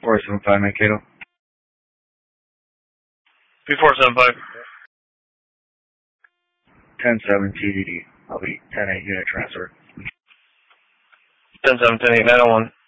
475 Mankato. P475. 10-7 TDD. I'll be 10-8 unit transfer. 10-7, 10-8, 901.